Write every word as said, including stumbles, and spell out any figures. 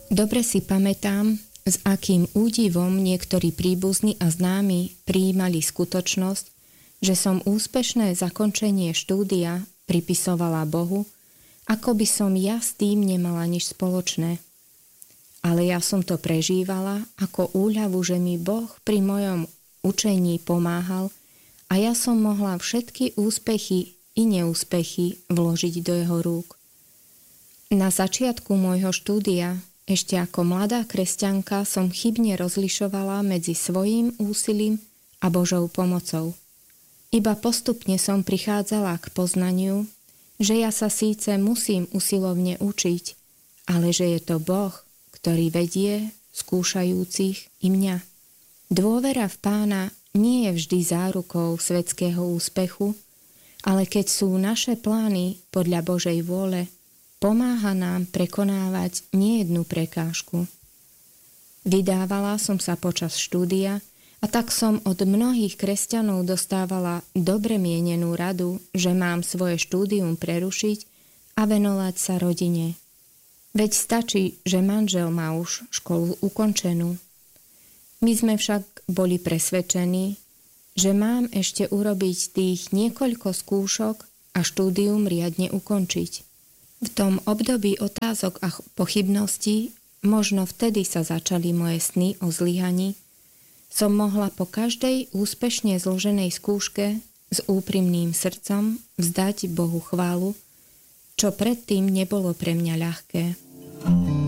Dobre si pamätám, s akým údivom niektorí príbuzní a známi prijímali skutočnosť, že som úspešné zakončenie štúdia pripisovala Bohu, ako by som ja s tým nemala nič spoločné. Ale ja som to prežívala ako úľavu, že mi Boh pri mojom učení pomáhal a ja som mohla všetky úspechy i neúspechy vložiť do jeho rúk. Na začiatku môjho štúdia, ešte ako mladá kresťanka, som chybne rozlišovala medzi svojím úsilím a Božou pomocou. Iba postupne som prichádzala k poznaniu, že ja sa síce musím usilovne učiť, ale že je to Boh, ktorý vedie skúšajúcich i mňa. Dôvera v Pána nie je vždy zárukou svetského úspechu, ale keď sú naše plány podľa Božej vôle, pomáha nám prekonávať nejednú prekážku. Vydávala som sa počas štúdia a tak som od mnohých kresťanov dostávala dobre mienenú radu, že mám svoje štúdium prerušiť a venovať sa rodine. Veď stačí, že manžel má už školu ukončenú. My sme však boli presvedčení, že mám ešte urobiť tých niekoľko skúšok a štúdium riadne ukončiť. V tom období otázok a pochybností, možno vtedy sa začali moje sny o zlyhaní, som mohla po každej úspešne zloženej skúške s úprimným srdcom vzdať Bohu chválu, čo predtým nebolo pre mňa ľahké.